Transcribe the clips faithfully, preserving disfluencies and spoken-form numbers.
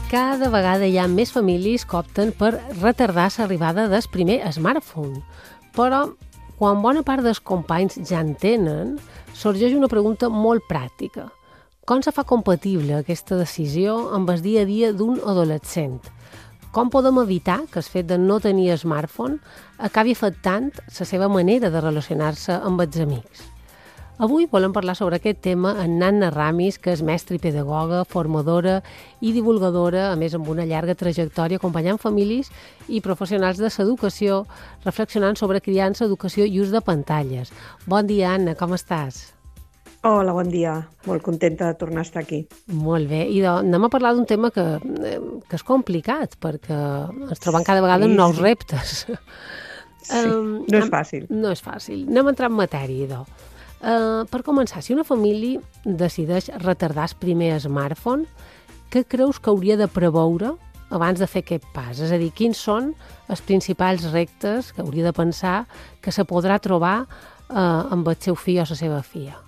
Cada vegada hi ha més famílies que opten per retardar l'arribada del primer smartphone. Però, quan bona part dels companys ja en tenen, sorgeix una pregunta molt pràctica. Com se fa compatible aquesta decisió amb el dia a dia d'un adolescent? Com podem evitar que el fet de no tenir smartphone acabi afectant la seva manera de relacionar-se amb els amics? Avui volem parlar sobre aquest tema amb Nanna Ramis, que és mestra i pedagoga, formadora i divulgadora, a més amb una llarga trajectòria acompanyant famílies i professionals de l'educació, reflexionant sobre criança, educació i ús de pantalles. Bon dia, Anna, com estàs? Hola, bon dia. Molt contenta de tornar a estar aquí. Molt bé. I doncs, anem a parlar d'un tema que, que és complicat, perquè ens trobem cada vegada Sí, amb nous sí. reptes. Sí, Um, no és am- fàcil. No és fàcil. Anem a entrar en matèria, doncs. Uh, per començar, si una família decideix retardar el primer smartphone, què creus que hauria de preveure abans de fer aquest pas? És a dir, quins són els principals reptes que hauria de pensar que se podrà trobar uh, amb el seu fill o la seva filla?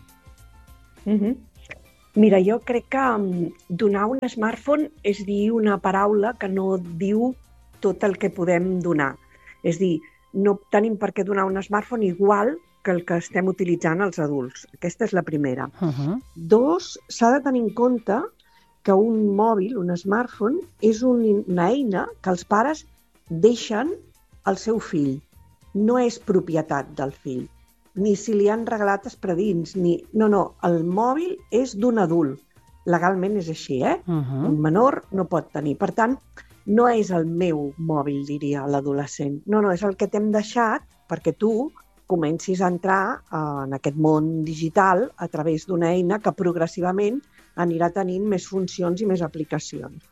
Mhm. Mira, jo crec que mm, donar un smartphone és dir una paraula que no diu tot el que podem donar. És dir, no tenim per què donar un smartphone igual que el que estem utilitzant els adults. Aquesta és la primera. Uh -huh. Dos, s'ha de tenir en compte que un mòbil, un smartphone, és un, una eina que els pares deixen al seu fill. No és propietat del fill, ni si li han regalat espredins, ni... No, no, el mòbil és d'un adult. Legalment és així, eh? Uh -huh. Un menor no pot tenir. Per tant, no és el meu mòbil, diria l'adolescent. No, no, és el que t'hem deixat perquè tu comencis a entrar eh, en aquest món digital a través d'una eina que progressivament anirà tenint més funcions i més aplicacions.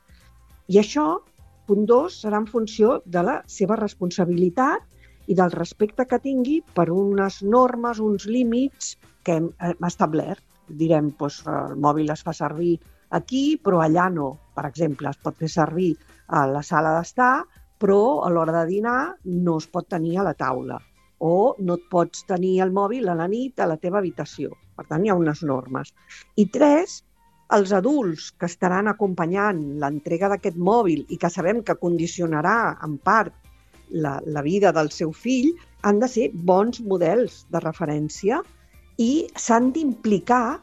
I això, punt dos, serà en funció de la seva responsabilitat i del respecte que tingui per unes normes, uns límits que hem, hem establert. Direm, doncs, el mòbil es fa servir aquí, però allà no. Per exemple, es pot fer servir a la sala d'estar, però a l'hora de dinar no es pot tenir a la taula. O no et pots tenir el mòbil a la nit a la teva habitació. Per tant, hi ha unes normes. I tres, els adults que estaran acompanyant l'entrega d'aquest mòbil i que sabem que condicionarà en part la, la vida del seu fill, han de ser bons models de referència i s'han d'implicar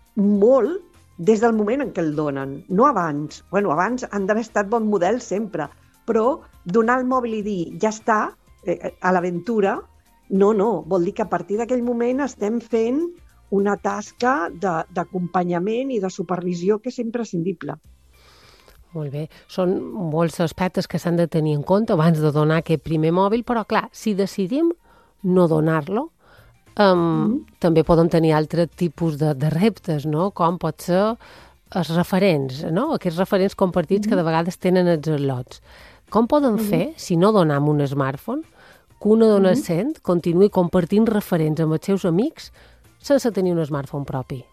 molt des del moment en què el donen, no abans. Bueno, abans han d'haver estat bon model sempre, però donar el mòbil i dir ja està, eh, a l'aventura, no, no, vol dir que a partir d'aquell moment estem fent una tasca de- d'acompanyament i de supervisió que és imprescindible. Molt bé. Són molts aspectes que s'han de tenir en compte abans de donar aquest primer mòbil, però clar, si decidim no donar-lo, um, Mhm. també poden tenir altres tipus de, de reptes, no? Com pot ser els referents, no? Aquests referents compartits que de vegades tenen els al·lots. Com poden fer, si no donam un smartphone, que un adolescent continuï compartint referents amb els seus amics sense tenir un smartphone propi?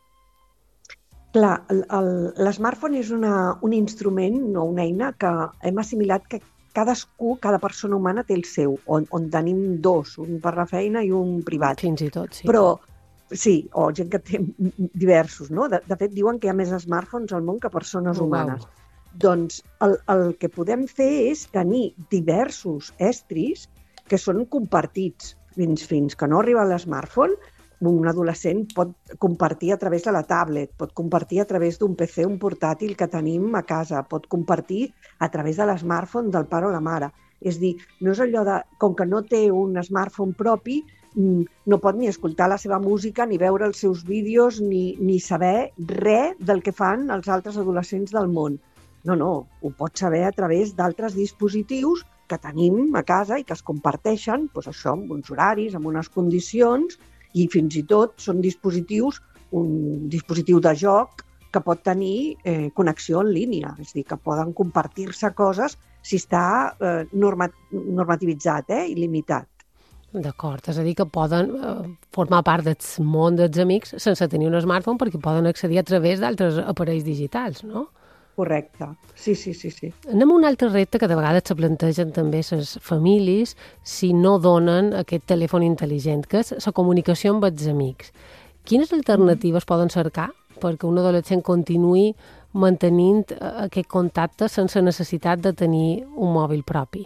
Clar, el- el- l'smartphone és una, un instrument o una eina que hem assimilat que cadascú, cada persona humana té el seu, on, on tenim dos, un per la feina i un privat. Fins i tot, sí. Però, sí, o gent que té diversos, no? De, de fet, diuen que hi ha més smartphones al món que persones Uau. humanes. Doncs el, el que podem fer és tenir diversos estris que són compartits. Fins, fins que no arriba l'smartphone, un adolescent pot compartir a través de la tablet, pot compartir a través d'un P C, un portàtil que tenim a casa, pot compartir a través de l'smartphone del pare o la mare. És dir, no és allò de, com que no té un smartphone propi, mm, no pot ni escoltar la seva música, ni veure els seus vídeos, ni, ni saber res del que fan els altres adolescents del món. No, no, ho pot saber a través d'altres dispositius que tenim a casa i que es comparteixen, doncs això, amb uns horaris, amb unes condicions, i fins i tot són dispositius, un dispositiu de joc que pot tenir eh, connexió en línia, és a dir, que poden compartir-se coses si està eh, norma, normativitzat eh, i limitat. D'acord, és a dir, que poden eh, formar part del món dels amics sense tenir un smartphone perquè poden accedir a través d'altres aparells digitals, no? Correcte, sí, sí, sí, sí. Anem a un altre repte que de vegades se plantegen també les famílies si no donen aquest telèfon intel·ligent, que és la comunicació amb els amics. Quines alternatives poden cercar perquè un adolescent continuï mantenint aquest contacte sense necessitat de tenir un mòbil propi?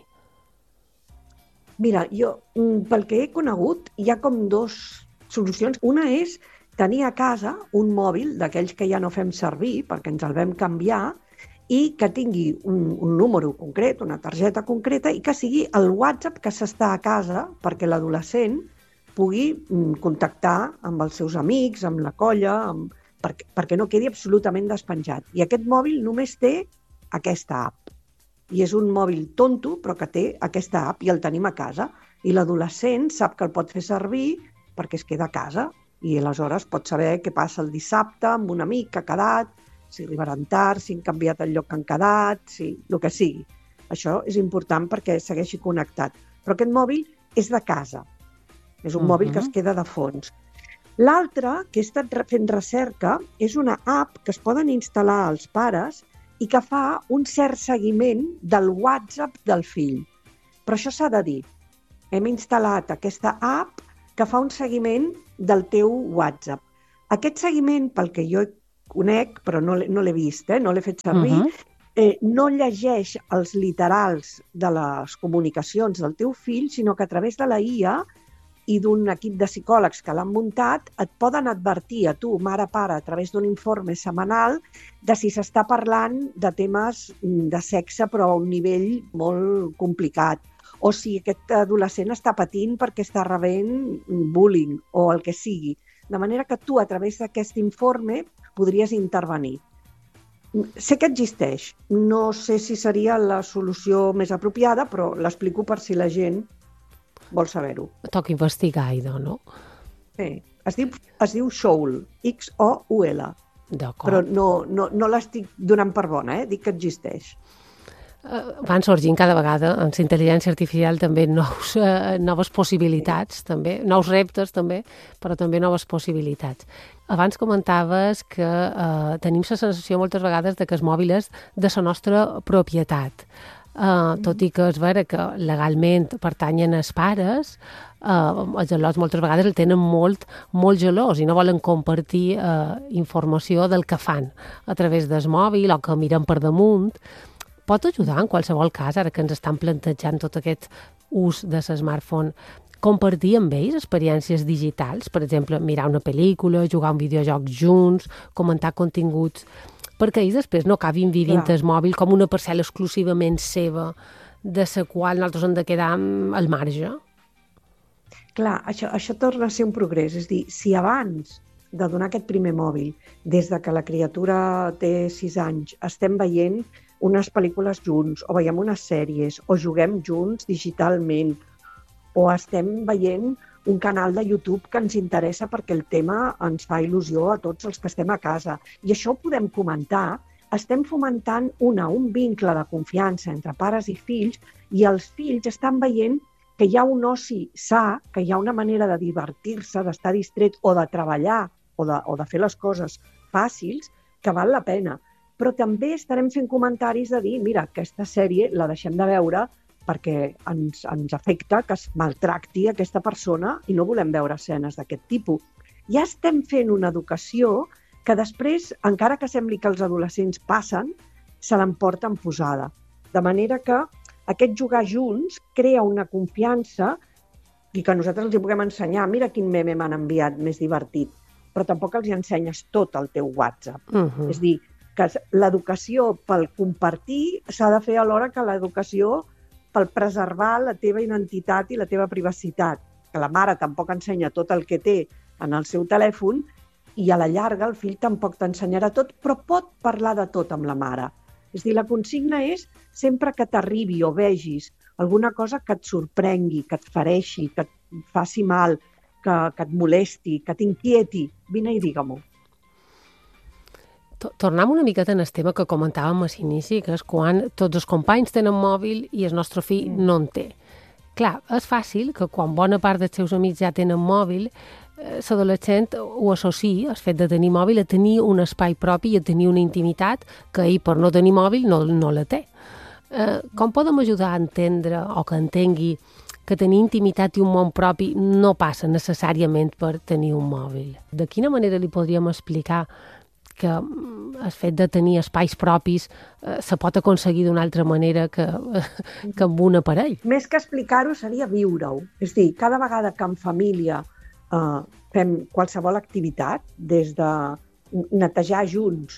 Mira, jo, pel que he conegut, hi ha com dos solucions. Una és tenir a casa un mòbil d'aquells que ja no fem servir perquè ens el vam canviar i que tingui un, un número concret, una targeta concreta i que sigui el WhatsApp que s'està a casa perquè l'adolescent pugui contactar amb els seus amics, amb la colla, amb, perquè, perquè no quedi absolutament despenjat. I aquest mòbil només té aquesta app. I és un mòbil tonto, però que té aquesta app i el tenim a casa. I l'adolescent sap que el pot fer servir perquè es queda a casa i aleshores pot saber què passa el dissabte amb un amic que ha quedat, si arribaran tard, si han canviat el lloc que han quedat, si el que sigui. Això és important perquè segueixi connectat. Però aquest mòbil és de casa. És un uh-huh. mòbil que es queda de fons. L'altre, que he estat fent recerca, és una app que es poden instal·lar els pares i que fa un cert seguiment del WhatsApp del fill. Però això s'ha de dir. Hem instal·lat aquesta app que fa un seguiment del teu WhatsApp. Aquest seguiment, pel que jo conec, però no l'he, no l'he vist, eh? No l'he fet servir, uh-huh. eh, no llegeix els literals de les comunicacions del teu fill, sinó que a través de la I A i d'un equip de psicòlegs que l'han muntat, et poden advertir a tu, mare, pare, a través d'un informe setmanal, de si s'està parlant de temes de sexe, però a un nivell molt complicat, o si aquest adolescent està patint perquè està rebent bullying o el que sigui. De manera que tu, a través d'aquest informe, podries intervenir. Sé que existeix. No sé si seria la solució més apropiada, però l'explico per si la gent vol saber-ho. Toca investigar, idò, no? Sí. Es diu, es diu Xoul, X O U L. D'acord. Però no, no, no l'estic donant per bona, eh? Dic que existeix. Van sorgint cada vegada amb la intel·ligència artificial també nous, eh, noves possibilitats, també, nous reptes també, però també noves possibilitats. Abans comentaves que eh, tenim la sensació moltes vegades de que el mòbil és de la nostra propietat. Uh, tot i que és vera que legalment pertanyen als pares, uh, els gelós moltes vegades el tenen molt, molt gelós i no volen compartir uh, informació del que fan a través del mòbil o que miren per damunt. Pot ajudar en qualsevol cas, ara que ens estan plantejant tot aquest ús de l'smartphone, compartir amb ells experiències digitals, per exemple, mirar una pel·lícula, jugar un videojoc junts, comentar continguts, perquè ells després no acabin vivint el mòbil com una parcel·la exclusivament seva, de la qual nosaltres hem de quedar al marge. Clar, això, això torna a ser un progrés. És dir, si abans de donar aquest primer mòbil, des de que la criatura té sis anys, estem veient unes pel·lícules junts, o veiem unes sèries, o juguem junts digitalment, o estem veient un canal de YouTube que ens interessa perquè el tema ens fa il·lusió a tots els que estem a casa. I això ho podem comentar. Estem fomentant una, un vincle de confiança entre pares i fills i els fills estan veient que hi ha un oci sa, que hi ha una manera de divertir-se, d'estar distret o de treballar o de, o de fer les coses fàcils que val la pena. Però també estarem fent comentaris de dir, mira, aquesta sèrie la deixem de veure perquè ens, ens afecta que es maltracti aquesta persona i no volem veure escenes d'aquest tipus. Ja estem fent una educació que després, encara que sembli que els adolescents passen, se l'emporten posada. De manera que aquest jugar junts crea una confiança i que nosaltres els puguem ensenyar, mira quin meme m'han enviat més divertit, però tampoc els ensenyes tot el teu WhatsApp. Uh-huh. És dir, que l'educació pel compartir s'ha de fer alhora que l'educació pel preservar la teva identitat i la teva privacitat. Que la mare tampoc ensenya tot el que té en el seu telèfon i a la llarga el fill tampoc t'ensenyarà tot, però pot parlar de tot amb la mare. És a dir, la consigna és sempre que t'arribi o vegis alguna cosa que et sorprengui, que et fereixi, que et faci mal, que, que et molesti, que t'inquieti, vine i digue-m'ho. Tornem una miqueta en el tema que comentàvem a l'inici, que és quan tots els companys tenen mòbil i el nostre fill mm. no en té. Clar, és fàcil que quan bona part dels seus amics ja tenen mòbil, eh, l'adolescent ho associa, el fet de tenir mòbil, a tenir un espai propi i a tenir una intimitat que ell, per no tenir mòbil, no, no la té. Eh, com podem ajudar a entendre o que entengui que tenir intimitat i un món propi no passa necessàriament per tenir un mòbil? De quina manera li podríem explicar que el fet de tenir espais propis eh, se pot aconseguir d'una altra manera que, eh, que amb un aparell. Més que explicar-ho seria viure-ho. És a dir, cada vegada que en família eh, fem qualsevol activitat, des de netejar junts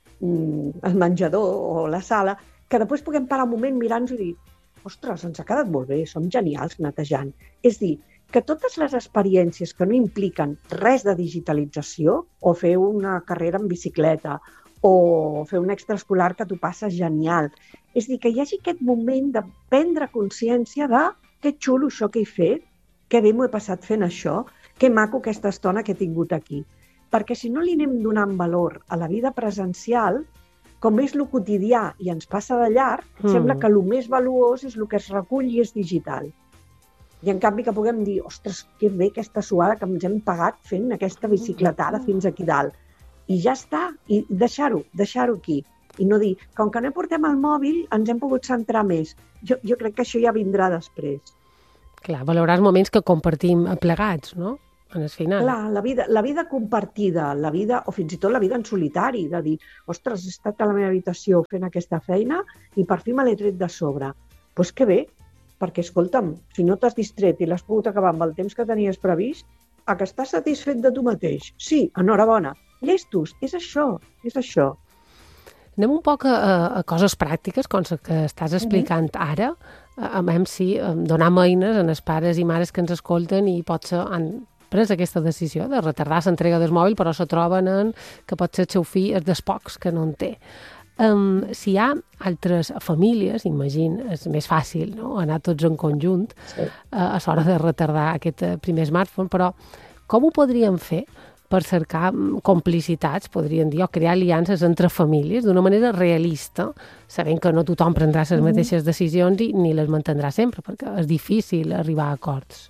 el menjador o la sala, que després puguem parar un moment, mirar-nos i dir ostres, ens ha quedat molt bé, som genials netejant. És dir, que totes les experiències que no impliquen res de digitalització, o fer una carrera en bicicleta, o fer un extraescolar que t'ho passes genial, és dir, que hi hagi aquest moment de prendre consciència de que xulo això que he fet, que bé m'ho he passat fent això, que maco aquesta estona que he tingut aquí. Perquè si no li anem donant valor a la vida presencial, com és el quotidià i ens passa de llarg, mm. sembla que el més valuós és el que es recull i és digital. I en canvi que puguem dir, ostres, que bé aquesta suada que ens hem pagat fent aquesta bicicletada fins aquí dalt. I ja està, i deixar-ho, deixar-ho aquí. I no dir, com que no portem el mòbil, ens hem pogut centrar més. Jo, jo crec que això ja vindrà després. Clar, valorar els moments que compartim plegats, no? En el final. Clar, la vida, la vida compartida, la vida, o fins i tot la vida en solitari, de dir, ostres, he estat a la meva habitació fent aquesta feina i per fi me l'he tret de sobre. Doncs pues que bé, perquè, escolta'm, si no t'has distret i l'has pogut acabar amb el temps que tenies previst, a que estàs satisfet de tu mateix? Sí, enhorabona. Llestos, és això, és això. Anem un poc a, a coses pràctiques, com que estàs explicant uh-huh. ara, a veure si donem eines als pares i mares que ens escolten i potser han pres aquesta decisió de retardar l'entrega del mòbil, però se troben en que potser el seu fill és dels pocs que no en té. Um, si hi ha altres famílies, imagino, és més fàcil, no?, anar tots en conjunt sí. uh, a l'hora de retardar aquest uh, primer smartphone, però com ho podríem fer per cercar complicitats, podríem dir, o crear aliances entre famílies d'una manera realista, sabent que no tothom prendrà les mm-hmm. mateixes decisions i ni les mantindrà sempre, perquè és difícil arribar a acords.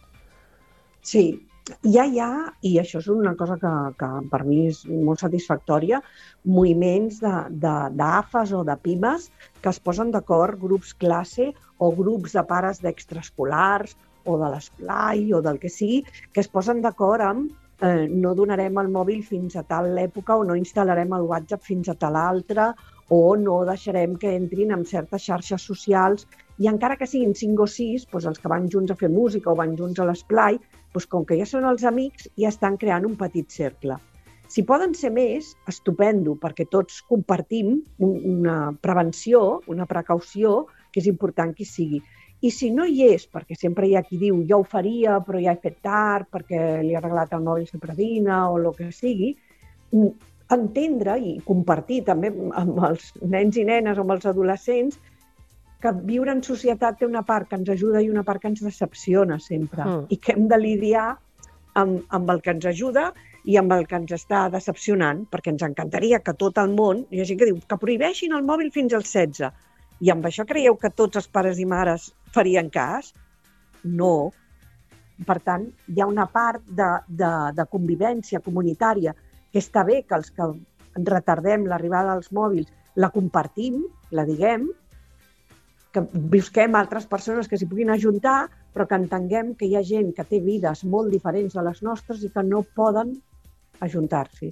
Sí, ja hi ha, i això és una cosa que, que per mi és molt satisfactòria, moviments d'A F As o de pimes que es posen d'acord, grups classe o grups de pares d'extraescolars o de l'esplai o del que sigui, que es posen d'acord amb eh, no donarem el mòbil fins a tal època o no instal·larem el WhatsApp fins a tal altra o no deixarem que entrin en certes xarxes socials i encara que siguin cinc o sis, doncs els que van junts a fer música o van junts a l'esplai, doncs com que ja són els amics, ja estan creant un petit cercle. Si poden ser més, estupendo, perquè tots compartim una prevenció, una precaució, que és important que hi sigui. I si no hi és, perquè sempre hi ha qui diu jo ho faria, però ja he fet tard, perquè li ha regalat el mòbil a la predina o el que sigui, entendre i compartir també amb els nens i nenes o amb els adolescents que viure en societat té una part que ens ajuda i una part que ens decepciona sempre mm. i que hem de lidiar amb, amb el que ens ajuda i amb el que ens està decepcionant, perquè ens encantaria que tot el món, hi ha gent que diu que prohibeixin el mòbil fins als setze, i amb això creieu que tots els pares i mares farien cas? No. Per tant, hi ha una part de, de, de convivència comunitària que està bé que els que retardem l'arribada dels mòbils la compartim, la diguem, que busquem altres persones que s'hi puguin ajuntar, però que entenguem que hi ha gent que té vides molt diferents de les nostres i que no poden ajuntar-s'hi.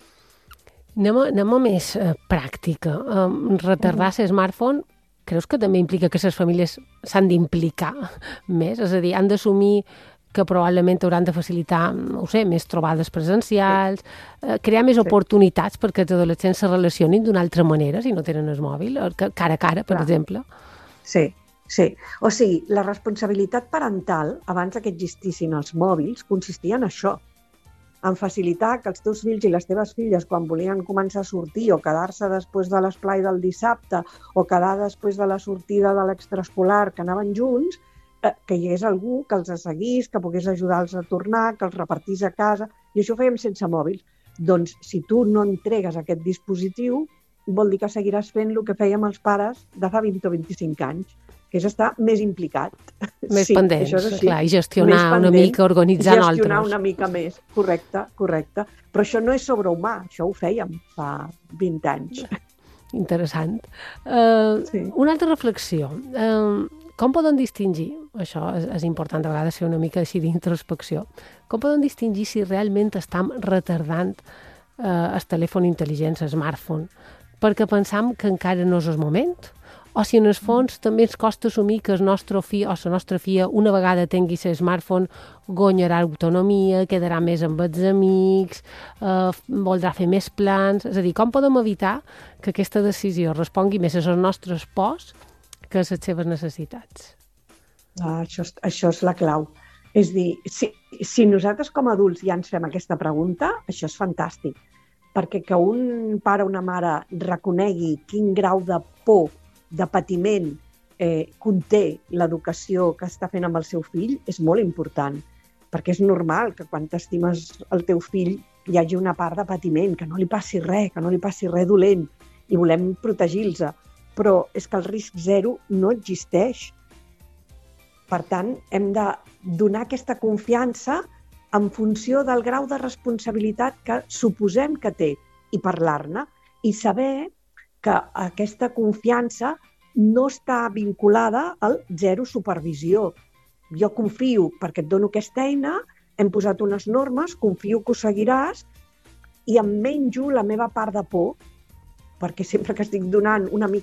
Anem a, anem a més eh, pràctica. Um, retardar mm. smartphone, creus que també implica que les famílies s'han d'implicar més? És a dir, han d'assumir que probablement hauran de facilitar, no ho sé, més trobades presencials, sí. eh, crear més sí. oportunitats perquè els adolescents se relacionin d'una altra manera si no tenen el mòbil, cara a cara, per Clar. exemple. Sí, sí. O sigui, la responsabilitat parental, abans que existissin els mòbils, consistia en això, en facilitar que els teus fills i les teves filles, quan volien començar a sortir o quedar-se després de l'esplai del dissabte o quedar després de la sortida de l'extraescolar que anaven junts, eh, que hi hagués algú que els seguís, que pogués ajudar-los a tornar, que els repartís a casa, i això ho fèiem sense mòbils. Doncs si tu no entregues aquest dispositiu, vol dir que seguiràs fent el que fèiem els pares de fa vint o vint-i-cinc anys, que és estar més implicat. Més sí, pendents, clar, i gestionar una mica, organitzar nosaltres. Gestionar una mica més, correcte, correcte. Però això no és sobrehumà, això ho fèiem fa vint anys. Interessant. Uh, sí. Una altra reflexió. Uh, com poden distingir, això és, és important a vegades fer una mica així d'introspecció, com poden distingir si realment estem retardant el telèfon intel·ligent, el smartphone, perquè pensam que encara no és el moment? O si en el fons també ens costa assumir que el nostre fill o la nostra filla, una vegada tingui el smartphone, guanyarà autonomia, quedarà més amb els amics, eh, voldrà fer més plans... És a dir, com podem evitar que aquesta decisió respongui més als nostres pors que a les seves necessitats? Ah, això, és, això és la clau. És dir, si, si nosaltres com a adults ja ens fem aquesta pregunta, això és fantàstic, perquè que un pare o una mare reconegui quin grau de por, de patiment eh, conté l'educació que està fent amb el seu fill és molt important, perquè és normal que quan t'estimes el teu fill hi hagi una part de patiment, que no li passi res, que no li passi res dolent, i volem protegir-los, però és que el risc zero no existeix. Per tant, hem de donar aquesta confiança en funció del grau de responsabilitat que suposem que té i parlar-ne i saber que aquesta confiança no està vinculada al zero supervisió. Jo confio perquè et dono aquesta eina, hem posat unes normes, confio que ho seguiràs i em menjo la meva part de por, perquè sempre que estic donant una mica